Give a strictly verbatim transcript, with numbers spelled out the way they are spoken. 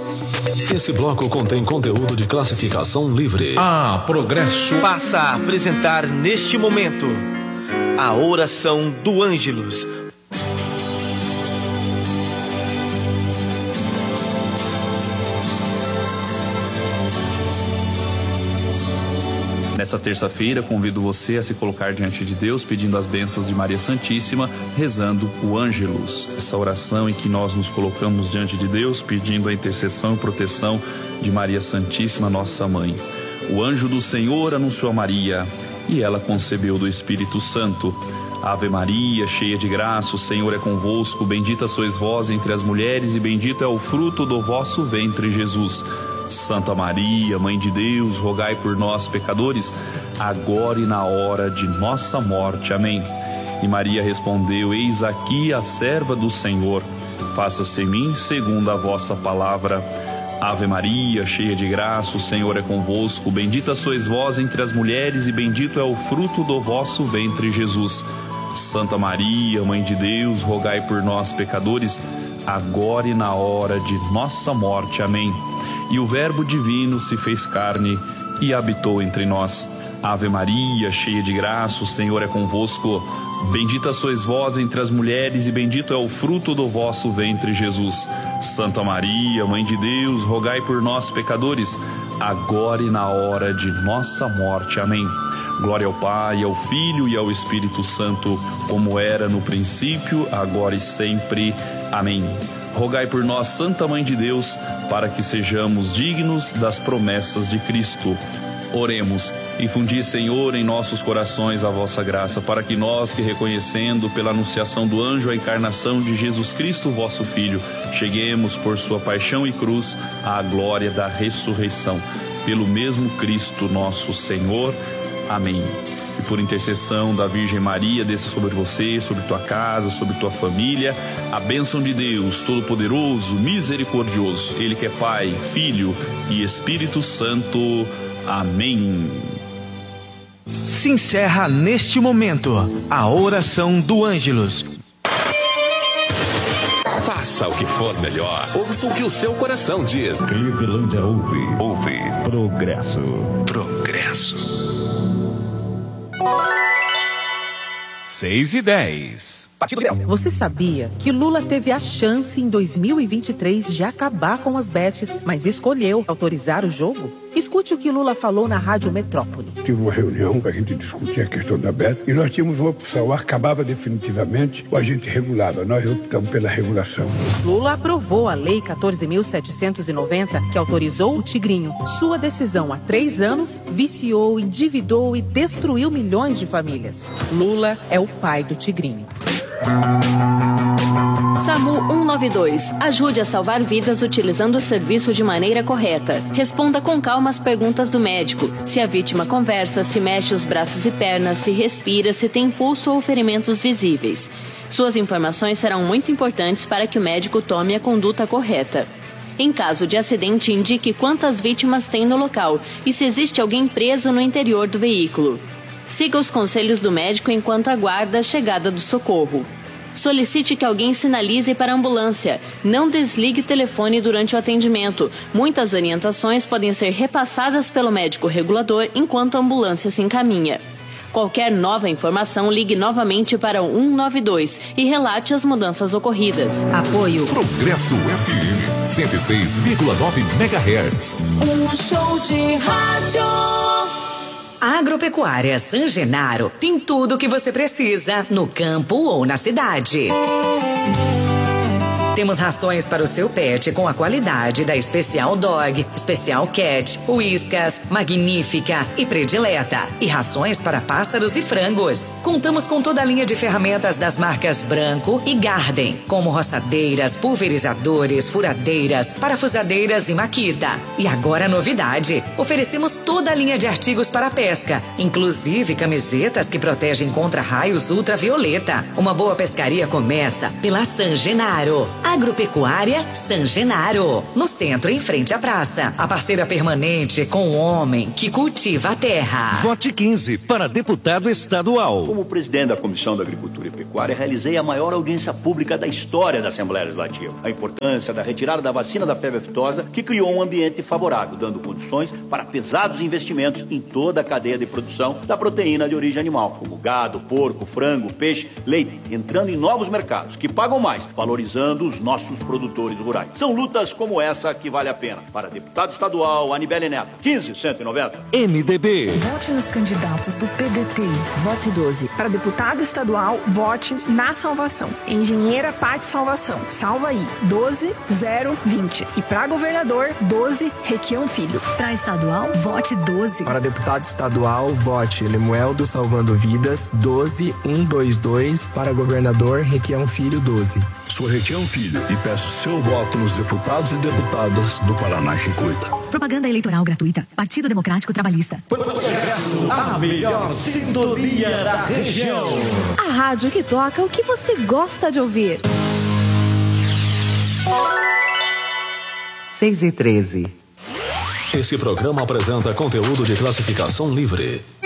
Esse bloco contém conteúdo de classificação livre. Ah, Progresso passa a apresentar neste momento a oração do Ângelus. Nessa terça-feira, convido você a se colocar diante de Deus, pedindo as bênçãos de Maria Santíssima, rezando o Ângelus. Essa oração em que nós nos colocamos diante de Deus, pedindo a intercessão e proteção de Maria Santíssima, nossa Mãe. O anjo do Senhor anunciou a Maria, e ela concebeu do Espírito Santo. Ave Maria, cheia de graça, o Senhor é convosco, bendita sois vós entre as mulheres, e bendito é o fruto do vosso ventre, Jesus. Santa Maria, Mãe de Deus, rogai por nós, pecadores, agora e na hora de nossa morte. Amém. E Maria respondeu: Eis aqui a serva do Senhor, faça-se em mim segundo a vossa palavra. Ave Maria, cheia de graça, o Senhor é convosco, bendita sois vós entre as mulheres, e bendito é o fruto do vosso ventre, Jesus. Santa Maria, Mãe de Deus, rogai por nós, pecadores, agora e na hora de nossa morte. Amém. E o Verbo divino se fez carne e habitou entre nós. Ave Maria, cheia de graça, o Senhor é convosco. Bendita sois vós entre as mulheres, e bendito é o fruto do vosso ventre, Jesus. Santa Maria, Mãe de Deus, rogai por nós, pecadores, agora e na hora de nossa morte. Amém. Glória ao Pai, ao Filho e ao Espírito Santo, como era no princípio, agora e sempre. Amém. Rogai por nós, Santa Mãe de Deus, para que sejamos dignos das promessas de Cristo. Oremos. Infundi, Senhor, em nossos corações a vossa graça, para que nós, que reconhecendo pela anunciação do anjo a encarnação de Jesus Cristo, vosso Filho, cheguemos por sua paixão e cruz à glória da ressurreição. Pelo mesmo Cristo nosso Senhor. Amém. E por intercessão da Virgem Maria, desça sobre você, sobre tua casa, sobre tua família, a bênção de Deus Todo-Poderoso, Misericordioso, Ele que é Pai, Filho e Espírito Santo. Amém. Se encerra neste momento a oração do Ângelus. Faça o que for melhor. Ouça o que o seu coração diz. Clevelândia ouve. Ouve. Progresso. Progresso. seis e dez. Você sabia que Lula teve a chance em dois mil e vinte e três de acabar com as bets, mas escolheu autorizar o jogo? Escute o que Lula falou na Rádio Metrópole. Tive uma reunião para a gente discutir a questão da bet e nós tínhamos uma opção: ou acabava definitivamente ou a gente regulava. Nós optamos pela regulação. Lula aprovou a Lei quatorze mil setecentos e noventa, que autorizou o Tigrinho. Sua decisão há três anos viciou, endividou e destruiu milhões de famílias. Lula é o pai do Tigrinho. SAMU cento e noventa e dois. Ajude a salvar vidas utilizando o serviço de maneira correta. Responda com calma as perguntas do médico. Se a vítima conversa, se mexe os braços e pernas, se respira, se tem pulso ou ferimentos visíveis. Suas informações serão muito importantes para que o médico tome a conduta correta. Em caso de acidente, indique quantas vítimas tem no local e se existe alguém preso no interior do veículo. Siga os conselhos do médico enquanto aguarda a chegada do socorro. Solicite que alguém sinalize para a ambulância. Não desligue o telefone durante o atendimento. Muitas orientações podem ser repassadas pelo médico regulador enquanto a ambulância se encaminha. Qualquer nova informação, ligue novamente para o cento e noventa e dois e relate as mudanças ocorridas. Apoio Progresso F M cento e seis vírgula nove megahertz. Um show de rádio. A Agropecuária San Genaro tem tudo o que você precisa no campo ou na cidade. Temos rações para o seu pet com a qualidade da Especial Dog, Especial Cat, Whiskas, Magnífica e Predileta. E rações para pássaros e frangos. Contamos com toda a linha de ferramentas das marcas Branco e Garden, como roçadeiras, pulverizadores, furadeiras, parafusadeiras e Makita. E agora a novidade: oferecemos toda a linha de artigos para pesca, inclusive camisetas que protegem contra raios ultravioleta. Uma boa pescaria começa pela San Genaro. Agropecuária San Genaro, no centro, em frente à praça. A parceira permanente com o homem que cultiva a terra. Vote quinze para deputado estadual. Como presidente da Comissão da Agricultura e Pecuária, realizei a maior audiência pública da história da Assembleia Legislativa. A importância da retirada da vacina da febre aftosa, que criou um ambiente favorável, dando condições para pesados investimentos em toda a cadeia de produção da proteína de origem animal, como gado, porco, frango, peixe, leite, entrando em novos mercados que pagam mais, valorizando os nossos produtores rurais. São lutas como essa que vale a pena. Para deputado estadual, Anibele Neto, quinze, cento e noventa. M D B. Vote nos candidatos do P D T. Vote doze. Para deputado estadual, vote na salvação. Engenheira Pati Salvação. Salva aí. doze, zero, vinte. E para governador, doze, Requião Filho. Para estadual, vote doze. Para deputado estadual, vote Lemueldo Salvando Vidas, doze, cento e vinte e dois. Para governador, Requião Filho, doze. Sou Requião Filho e peço seu voto nos deputados e deputadas do Paraná que cuida. Propaganda eleitoral gratuita. Partido Democrático Trabalhista. Progresso, a melhor sintonia da região. A rádio que toca o que você gosta de ouvir. seis e treze. Esse programa apresenta conteúdo de classificação livre.